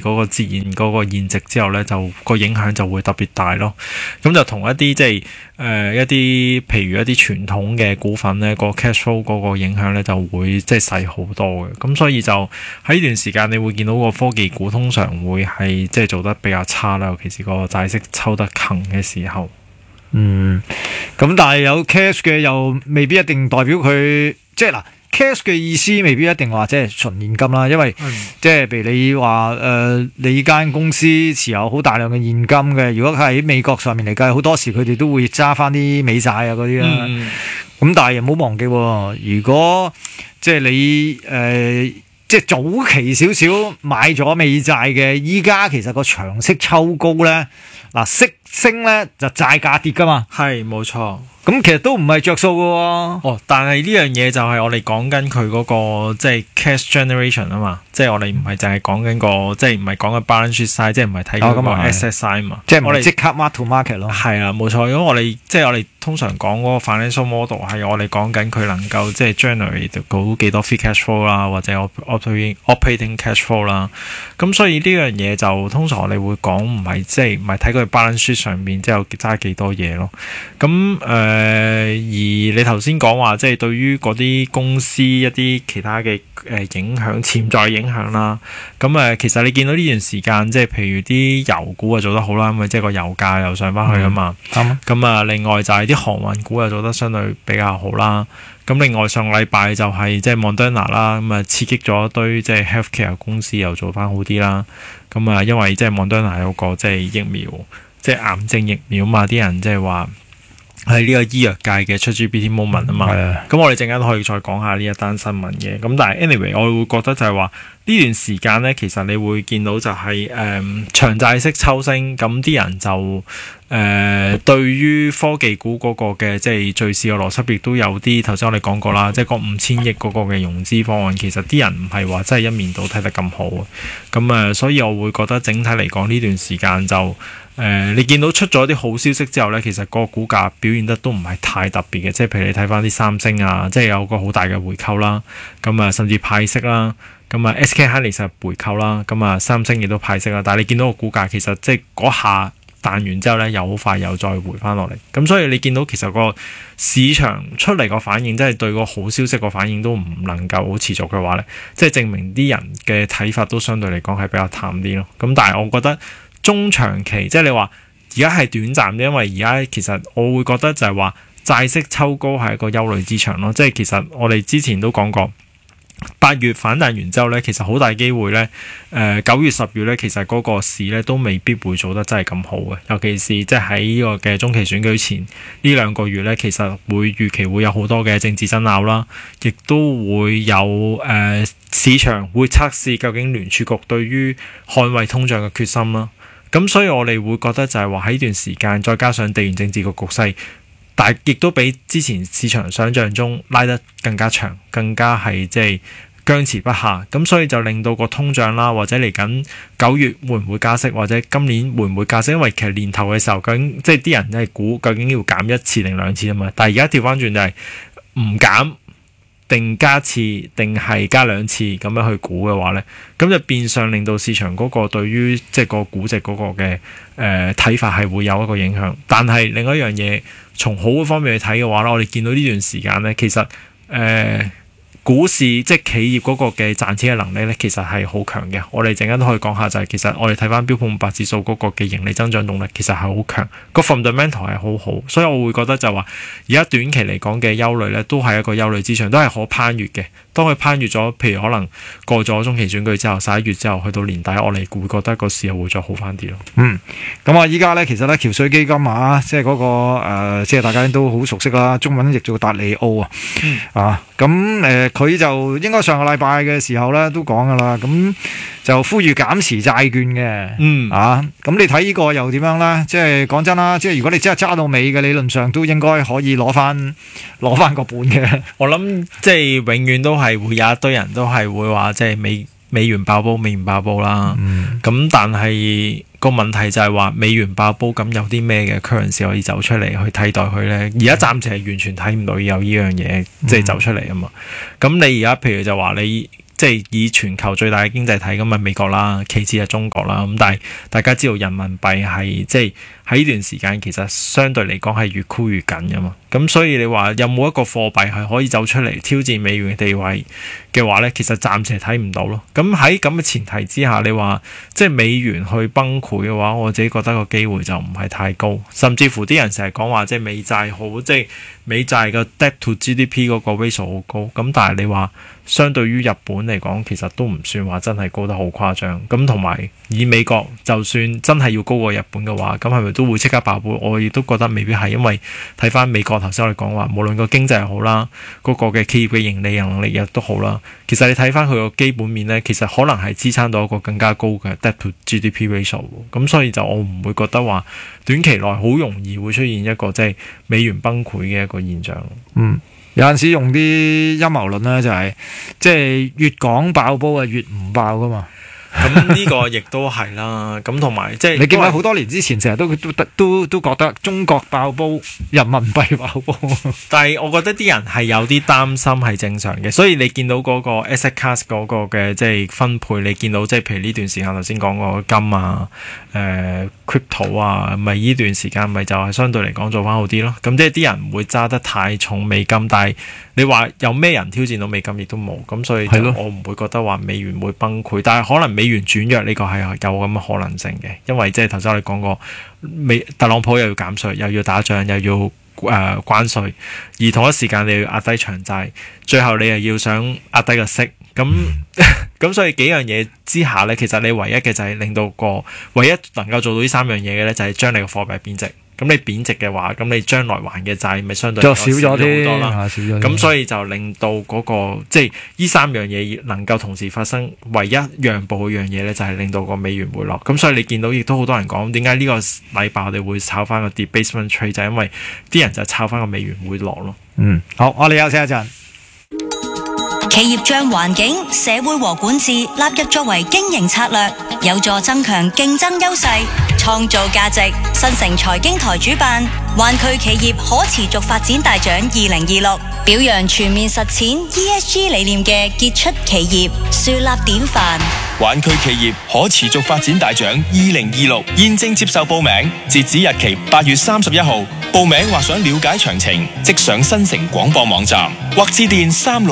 嗰個折現嗰個現值之後咧，就個影響就會特別大咯。咁就同一啲即係一啲譬如一啲傳統嘅股份咧，個 cash flow 嗰個影響咧就會即係細好多嘅。咁所以就喺呢段時間，你會見到個科技股通常會係即係做得比較差啦，尤其是個債息抽得近嘅時候。 咁但係有 cash 嘅又未必一定代表佢即係嗱。cash 嘅意思未必一定話即係純現金啦，因為即係譬如你話你間公司持有好大量嘅現金嘅，如果喺美國上面嚟計，好多時佢哋都會揸翻啲美債啊嗰啲啦。咁但係又唔好忘記，如果即係你即係早期少少買咗美債嘅，依家其實個長息抽高咧，嗱息升咧就債價跌噶嘛。 係冇錯。 咁其實都唔係着數嘅喎。 但係呢樣嘢就係我哋講緊佢嗰個即係 cash generation 啊嘛，即係我哋唔係淨係講緊個即係唔係講緊 balance sheet side，即係唔係睇嗰個 asset side 嘛， 即係我哋即刻 mark to market 咯。 係啊，冇錯。因為我哋即係我哋通常講嗰個 financial model 係我哋講緊佢能夠即係 generate 到幾多 free cash flow 啦，或者 operating cash flow 啦。咁所以呢樣嘢就通常我哋會講唔係即係唔係睇佢 balance sheet 上面即係揸幾多嘢咯。咁而你頭先講話，即係對於嗰啲公司一啲其他嘅影響、潛在影響啦。咁其實你見到呢段時間，即係譬如啲油股啊做得好啦，咁即係個油價又上翻去啊嘛。咁另外就係啲航運股又做得相對比較好啦。咁另外上個禮拜就係即係 Moderna 啦，咁刺激咗一堆即係 healthcare 公司又做翻好啲啦。咁因為即係 Moderna 有個即係疫苗，即係癌症疫苗嘛，啲人即係話。喺呢個醫藥界嘅出 GPT moment 啊嘛，咁我哋陣間可以再講下呢一單新聞嘅。咁但係 anyway，我會覺得就係話呢段時間咧，其實你會見到就係長債息抽升，咁啲人就對於科技股嗰個嘅即係敘事嘅邏輯亦都有啲頭先我哋講過啦，即係個5000億嗰個嘅融資方案，其實啲人唔係話真係一面倒睇得咁好。咁所以我會覺得整體嚟講呢段時間就你見到出咗啲好消息之後咧，其實個股價表現得都唔係太特別嘅，即係譬如你睇翻啲三星啊，即係有個好大嘅回購啦，咁甚至派息啦，咁SK Hynix回購啦，咁三星亦都派息啦，但係你見到個股價其實即係嗰下彈完之後咧，又好快又再回翻落嚟，咁所以你見到其實個市場出嚟個反應，即係對個好消息個反應都唔能夠好持續嘅話咧，即係證明啲人嘅睇法都相對嚟講係比較淡啲咯。咁但係我覺得中長期，即係你話而家係短暫，因為而家其實我會覺得就係話債息抽高係一個憂慮之場咯。即係其實我哋之前都講過，8月反彈完之後咧，其實好大機會咧，9月10月咧，其實嗰個市咧都未必會做得真係咁好嘅。尤其是即係喺呢個嘅中期選舉前呢2個月咧，其實會預期會有好多嘅政治爭拗啦，亦都會有市場會測試究竟聯儲局對於捍衛通脹嘅決心啦。咁所以我哋會覺得就係話喺呢段時間，再加上地緣政治個局勢，但係亦都比之前市場想象中拉得更加長，更加係即係僵持不下。咁所以就令到個通脹啦，或者嚟緊9月會唔會加息，或者今年會唔會加息？因為其實年頭嘅時候，究竟即係啲人係估究竟要減1次定2次啊嘛。但係而家調翻轉就係唔減定加次定係加2次咁樣去估嘅話咧，咁就變相令到市場嗰個對於即係個估值嗰個嘅睇法係會有一個影響。但係另外一樣嘢，從好嘅方面去睇嘅話咧，我哋見到呢段時間咧，其實股市即係企業嗰個嘅賺錢嘅能力咧，其實係好強嘅。我哋陣間都可以講下，就係其實我哋睇翻標普500指數嗰個嘅盈利增長動力，其實係好強，個 fundamental 係好好。所以我會覺得就係話，而家短期嚟講嘅憂慮咧，都係一個憂慮之上，都係可攀越嘅。當佢攀越咗，譬如可能過咗中期選舉之後11月之後，去到年底，我哋會覺得個市又會再好翻啲咯。 咁依家咧其實咧橋水基金啊，即係嗰個即係大家都好熟悉啦，中文譯做達利奧咁佢就應該上個禮拜嘅時候咧都講噶啦，咁就呼籲減持債券嘅。咁你睇呢個又點樣咧？即係講真啦，即係如果你真係揸到尾嘅，理論上都應該可以攞翻個本嘅。 我諗即係永遠都係會有一堆人都係會話即係美元爆煲啦。咁但係個問題就係話美元爆煲，咁有啲咩嘅 currency 可以走出嚟去替代佢咧？而家暫時係完全睇唔到有呢樣嘢即係走出嚟啊嘛。咁你而家譬如就話你即係以全球最大嘅經濟體咁咪美國啦，其次係中國啦。咁但係大家知道人民幣係即係喺呢段時間其實相對嚟講係越箍越緊㗎嘛。咁所以你話有冇一個貨幣係可以走出嚟挑戰美元嘅地位嘅話呢？其實暫時係睇唔到咯。咁喺咁嘅前提之下，你話即係美元去崩潰嘅話，我自己覺得個機會就唔係太高。甚至乎啲人成日講話即係美債好，即係美債嘅 debt to GDP 嗰個 ratio 好高。咁但係你話相對於日本嚟講，其實都唔算話真係高得好誇張。咁同埋以美國就算真係要高過日本嘅話，咁係咪都會即刻爆煲？我亦都覺得未必係，因為睇翻美國頭先我哋講話，無論個經濟又好啦，嗰個嘅企業嘅盈利能力亦都好啦。其實你睇翻佢個基本面呢，其實可能係支撐到一個更加高嘅 debt to GDP ratio。咁所以就我唔會覺得話短期內好容易會出現一個即係美元崩潰嘅一個現象。 有陣時用啲陰謀論咧，就係即係越講爆煲啊，越唔爆噶嘛。 咁呢個亦都係啦。咁同埋即係你見到好多年之前，成日都覺得中國爆煲、人民幣爆煲。 但係我覺得啲人係有啲擔心係正常嘅，所以你見到嗰個 asset class 嗰個嘅即係分配，你見到即係譬如呢段時間頭先講個金啊、crypto 啊，咪呢段時間咪就係相對嚟講做翻好啲咯。咁即係啲人唔會揸得太重美金，但係你話有咩人挑戰到美金亦都冇，咁所以我唔會覺得話美元會崩潰，但係可能美元轉弱呢個係有咁嘅可能性嘅，因為即係頭先我哋講過，特朗普又要減稅，又要打仗，又要關稅，而同一時間你要壓低長債，最後你又要想壓低個息，咁所以幾樣嘢之下呢，其實你唯一嘅就係令到唯一能夠做到呢三樣嘢嘅呢，就係將你個貨幣貶值。咁你貶值嘅話，咁你將來還嘅債咪相對就少咗好多啦。咁所以就令到嗰個即係呢三樣嘢能夠同時發生，唯一讓步嗰樣嘢咧就係令到個美元回落。咁所以你見到亦都好多人講，點解呢個禮拜我哋會炒翻個 debasement trade，就係因為啲人就炒翻個美元回落咯。 好，我哋休息一陣。 企業將環境、社會和管治納入作為經營策略，有助增強競爭優勢，創造價值。新城財經台主辦灣區企業可持續發展大獎2026，表揚全面實踐 ESG 理念嘅傑出企業，樹立典範。 灣區企業可持續發展大獎2026現正接受報名，截止日期8月31號。報名或想了解詳情，即上新城廣播網站或致電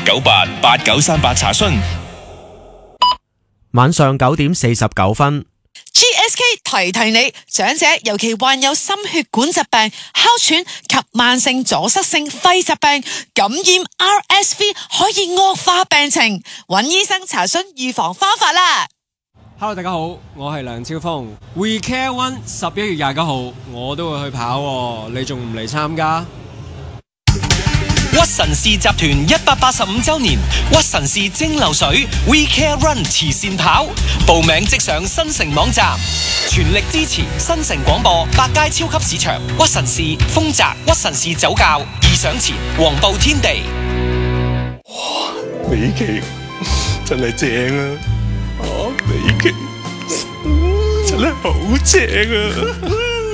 36988938查詢。 晚上9點49分。 GSK 提提你，長者尤其患有心血管疾病、哮喘及慢性阻塞性肺疾病，感染 RSV 可以惡化病情，揾醫生查詢預防方法啦。 Hello， 大家好，我係梁超峰。We Care One 11月29號我都會去跑喎，你仲唔嚟參加？ 屈臣氏集團185周年屈臣氏蒸餾水 We Care Run 慈善跑，報名即上新城網站，全力支持新城廣播、百佳超級市場、屈臣氏、豐澤、屈臣氏酒窖、義享前、黃埔天地。 哇，美琪真係正啊！美琪真係好正啊！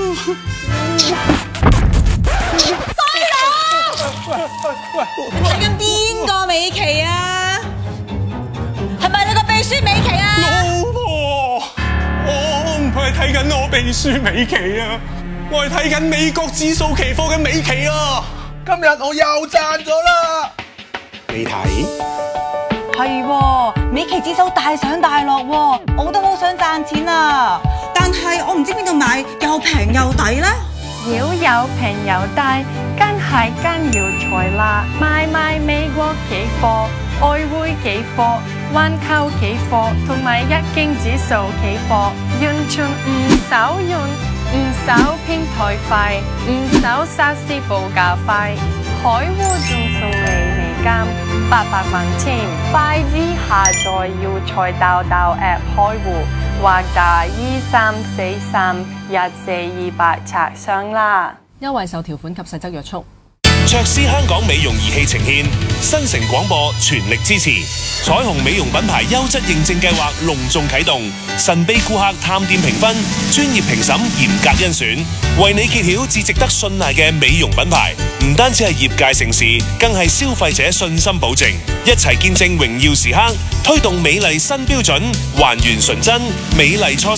睇緊邊個美琪啊？係咪你個秘書美琪啊？ 老婆，我唔係睇緊我秘書美琪啊，我係睇緊美國指數期貨嘅美琪啊！今日我又賺咗啦！你睇？ 係喎，美琪指數大上大落喎，我都好想賺錢啊！但係我唔知邊度買又平又抵咧。 要有平有低，梗係跟要財啦！買美國期貨、外匯期貨、環球期貨同埋日經指數期貨，完全唔使用，唔使平台費，唔使實時報價費，海戶仲送你美金800萬添！快啲下載要財道 App 開戶，或打23431428查詢啦。 優惠受條款及細則約束。 卓斯香港美容儀器呈獻，新城廣播全力支持。彩虹美容品牌優質認證計劃隆重啟動，神秘顧客探店評分，專業評審嚴格甄選，為你揭曉至值得信賴嘅美容品牌。唔單止係業界盛事，更係消費者信心保證。一齊見證榮耀時刻，推動美麗新標準，還原純真美麗初